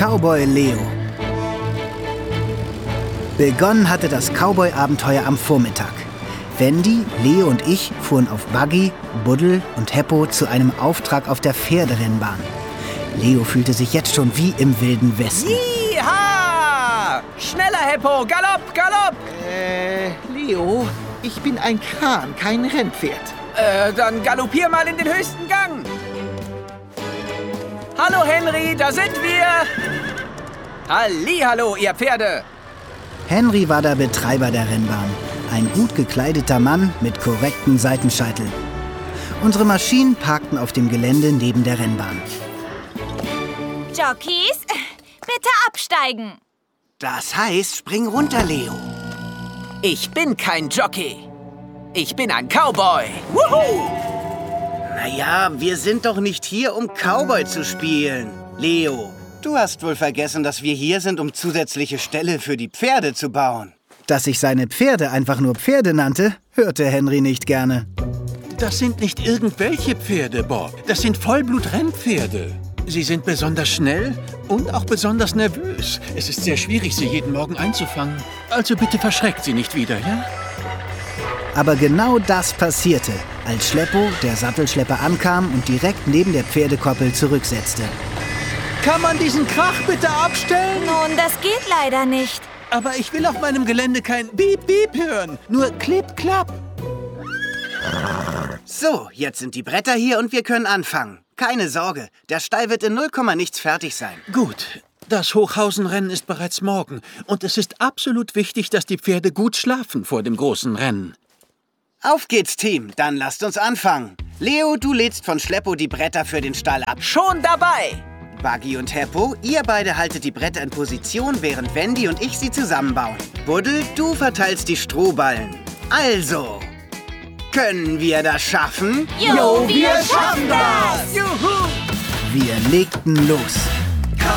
Cowboy Leo. Begonnen hatte das Cowboy-Abenteuer am Vormittag. Wendy, Leo und ich fuhren auf Buggy, Buddel und Heppo zu einem Auftrag auf der Pferderennbahn. Leo fühlte sich jetzt schon wie im Wilden Westen. Jiha! Schneller, Heppo! Galopp, Galopp! Leo, ich bin ein Kahn, kein Rennpferd. Dann galoppier mal in den höchsten Gang. Hallo, Henry, da sind wir! Hallihallo, ihr Pferde! Henry war der Betreiber der Rennbahn. Ein gut gekleideter Mann mit korrektem Seitenscheitel. Unsere Maschinen parkten auf dem Gelände neben der Rennbahn. Jockeys, bitte absteigen. Das heißt, spring runter, Leo. Ich bin kein Jockey. Ich bin ein Cowboy. Wuhu! Naja, wir sind doch nicht hier, um Cowboy zu spielen. Leo, du hast wohl vergessen, dass wir hier sind, um zusätzliche Ställe für die Pferde zu bauen. Dass ich seine Pferde einfach nur Pferde nannte, hörte Henry nicht gerne. Das sind nicht irgendwelche Pferde, Bob. Das sind Vollblut-Rennpferde. Sie sind besonders schnell und auch besonders nervös. Es ist sehr schwierig, sie jeden Morgen einzufangen. Also bitte verschreckt sie nicht wieder, ja? Aber genau das passierte, als Schleppo, der Sattelschlepper, ankam und direkt neben der Pferdekoppel zurücksetzte. Kann man diesen Krach bitte abstellen? Nun, das geht leider nicht. Aber ich will auf meinem Gelände kein Piep-Piep hören. Nur Klipp-Klapp. So, jetzt sind die Bretter hier und wir können anfangen. Keine Sorge, der Stall wird in 0, nichts fertig sein. Gut, das Hochhausenrennen ist bereits morgen. Und es ist absolut wichtig, dass die Pferde gut schlafen vor dem großen Rennen. Auf geht's, Team. Dann lasst uns anfangen. Leo, du lädst von Schleppo die Bretter für den Stall ab. Schon dabei! Buggy und Heppo, ihr beide haltet die Bretter in Position, während Wendy und ich sie zusammenbauen. Buddel, du verteilst die Strohballen. Also, können wir das schaffen? Jo, wir schaffen das! Juhu! Wir legten los.